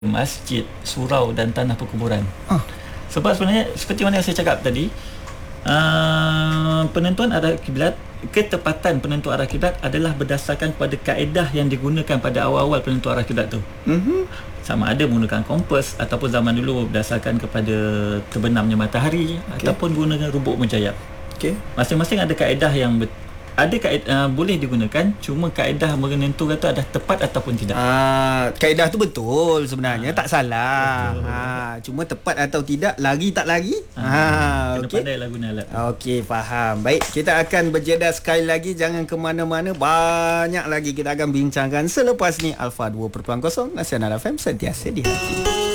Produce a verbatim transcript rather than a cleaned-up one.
masjid, surau dan tanah perkuburan. Ah. Sebab sebenarnya seperti mana yang saya cakap tadi, uh, penentuan arah kiblat, ketepatan penentuan arah kiblat adalah berdasarkan pada kaedah yang digunakan pada awal-awal penentuan arah kiblat tu. Mhm. Sama ada menggunakan kompas ataupun zaman dulu berdasarkan kepada terbenamnya matahari, okay, ataupun gunakan rubuk menjayap. Okey. Masing-masing ada kaedah yang bet- ada kaedah uh, boleh digunakan, cuma kaedah menentukan tu ada tepat ataupun tidak. Ah, kaedah tu betul sebenarnya, Ah, tak salah. betul. Ha, cuma tepat atau tidak, lari tak lari. Ah, Ha, kena okey. pandailah guna alat. Okey, faham. Baik, kita akan berjeda sekali lagi, jangan ke mana-mana. Banyak lagi kita akan bincangkan selepas ni. Alpha dua kosong Nasional F M, sentiasa di hati.